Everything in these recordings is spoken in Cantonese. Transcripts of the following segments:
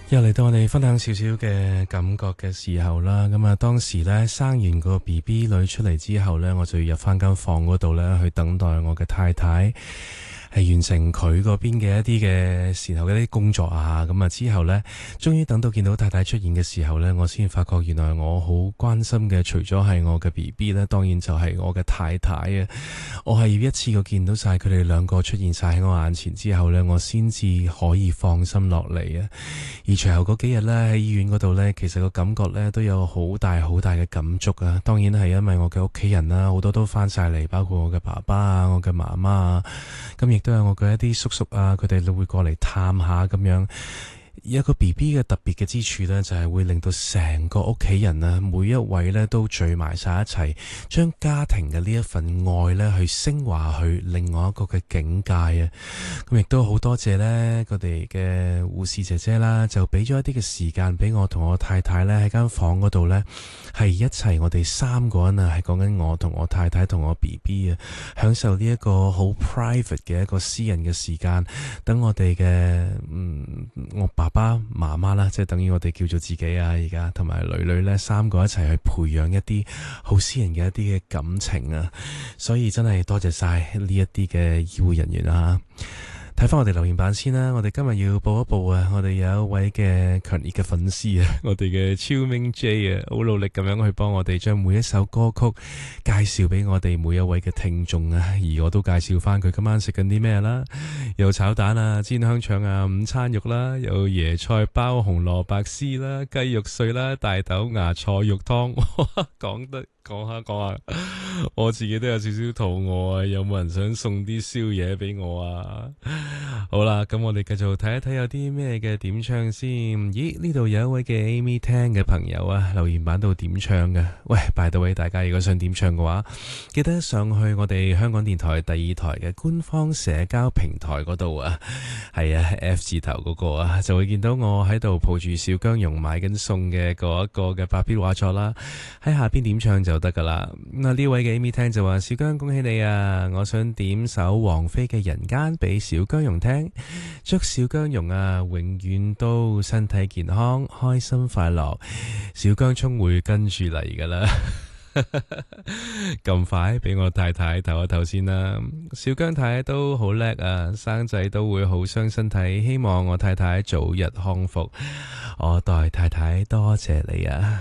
又嚟到我哋分享少少嘅感覺嘅時候啦，咁啊當時呢，生完個 BB 女出嚟之後呢，我就要入翻間房嗰度呢，去等待我嘅太太係完成佢嗰邊嘅一啲嘅時候嘅啲工作啊，咁啊之後呢，終於等到見到太太出現嘅時候呢，我先發覺原來我好關心嘅除咗係我嘅 BB 呢，當然就係我嘅太太啊。我係要一次過見到晒佢哋兩個出現晒喺我眼前之後呢，我先至可以放心落嚟啊。而隨後嗰幾日呢，喺醫院嗰度呢，其實個感覺呢都有好大好大嘅感觸啊。當然係因為我嘅屋企人啦，好多都翻晒嚟，包括我嘅爸爸啊、我嘅媽媽啊，咁亦都有我嘅一啲叔叔啊，佢哋都會過嚟探下咁樣。一個 BB 嘅特別嘅之處呢，就係會令到成個屋企人啊，每一位呢都聚埋晒一齊，將家庭嘅呢一份愛呢去升華去另外一個嘅境界啊！咁亦都好多謝呢佢哋嘅護士姐姐啦，就俾咗一啲嘅時間俾我同我太太呢喺間房嗰度呢，係一齊我哋三個人啊，係講緊我同我太太同我 BB 啊，享受呢一個好 private 嘅一個私人嘅時間，等我哋嘅我爸爸媽媽啦，即係等於我哋叫做自己啊，而家同埋女女呢，三個一齊去培養一啲好私人嘅一啲嘅感情啊，所以真係多謝晒呢一啲嘅醫護人員啊。睇翻我哋留言板先啦，我哋今日要報一報啊，我哋有一位嘅強烈嘅粉絲啊，我哋嘅超明 J 啊，好努力咁樣去幫我哋將每一首歌曲介紹俾我哋每一位嘅聽眾啊，而我都介紹翻佢今晚食緊啲咩啦，有炒蛋啊、煎香腸啊、午餐肉啦，有椰菜包、紅蘿蔔絲啦、雞肉碎啦、大豆芽菜肉湯，講下，我自己都有少少肚餓啊！有冇人想送啲宵夜俾我啊？好啦，咁我哋繼續睇一睇有啲咩嘅點唱先。咦，呢度有一位嘅 Amy Tan 嘅朋友啊，留言板度點唱嘅。喂，by the way，大家如果想點唱嘅話，記得上去我哋香港電台第二台嘅官方社交平台嗰度啊，係啊 F 字頭嗰個啊，就會見到我喺度抱住小薑蓉買緊餸嘅嗰一個嘅白標畫作啦，喺下邊點唱就得噶啦。咁啊呢位嘅 Amy 聽就話：小薑恭喜你啊！我想點首王菲嘅《人間》俾小薑蓉聽，祝小薑蓉啊永遠都身體健康、開心快樂。小薑蔥會跟住嚟噶啦，咁快俾我太太唞一唞先啦。小薑太都好叻啊，生仔都會好傷身體，希望我太太早日康復。我代太太多謝你啊！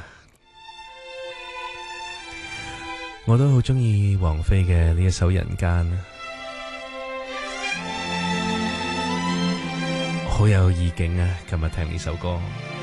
我都好鍾意王菲嘅呢一首《人間》，好有意境啊！今日聽呢首歌。